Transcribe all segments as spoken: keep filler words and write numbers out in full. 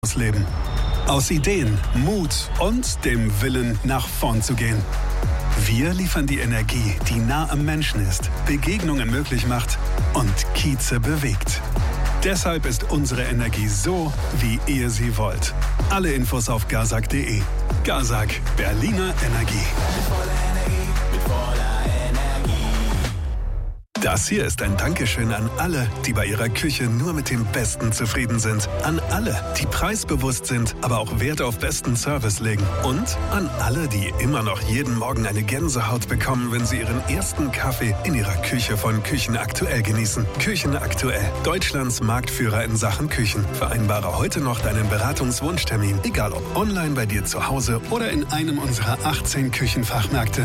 Leben. Aus Ideen, Mut und dem Willen, nach vorn zu gehen. Wir liefern die Energie, die nah am Menschen ist, Begegnungen möglich macht und Kieze bewegt. Deshalb ist unsere Energie so, wie ihr sie wollt. Alle Infos auf gazak punkt de. Gazak, Berliner Energie. Das hier ist ein Dankeschön an alle, die bei ihrer Küche nur mit dem Besten zufrieden sind. An alle, die preisbewusst sind, aber auch Wert auf besten Service legen. Und an alle, die immer noch jeden Morgen eine Gänsehaut bekommen, wenn sie ihren ersten Kaffee in ihrer Küche von Küchen aktuell genießen. Küchen aktuell, Deutschlands Marktführer in Sachen Küchen. Vereinbare heute noch deinen Beratungswunschtermin, egal ob online bei dir zu Hause oder in einem unserer achtzehn Küchenfachmärkte.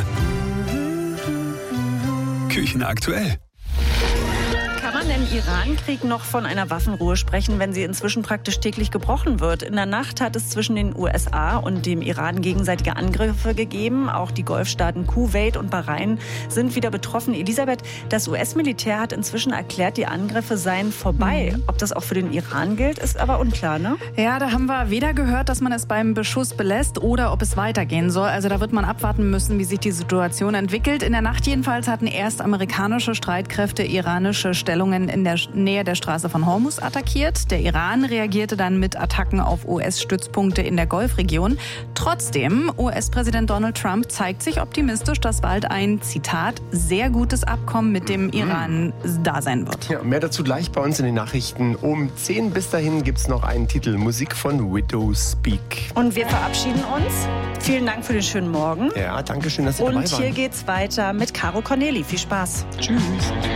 Küchen aktuell. Kann man im Iran-Krieg noch von einer Waffenruhe sprechen, wenn sie inzwischen praktisch täglich gebrochen wird? In der Nacht hat es zwischen den U S A und dem Iran gegenseitige Angriffe gegeben. Auch die Golfstaaten Kuwait und Bahrain sind wieder betroffen. Elisabeth, das U S-Militär hat inzwischen erklärt, die Angriffe seien vorbei. Mhm. Ob das auch für den Iran gilt, ist aber unklar, ne? Ja, da haben wir weder gehört, dass man es beim Beschuss belässt oder ob es weitergehen soll. Also da wird man abwarten müssen, wie sich die Situation entwickelt. In der Nacht jedenfalls hatten erst amerikanische Streitkräfte iranische Stellungen in der Nähe der Straße von Hormuz attackiert. Der Iran reagierte dann mit Attacken auf U S-Stützpunkte in der Golfregion. Trotzdem, U S-Präsident Donald Trump zeigt sich optimistisch, dass bald ein, Zitat, sehr gutes Abkommen mit dem Iran mhm. da sein wird. Ja, mehr dazu gleich bei uns in den Nachrichten um zehn. Bis dahin gibt es noch einen Titel, Musik von Widow Speak. Und wir verabschieden uns. Vielen Dank für den schönen Morgen. Ja, danke schön, dass Sie Und dabei waren. Und hier geht's weiter mit Caro Corneli. Viel Spaß. Tschüss.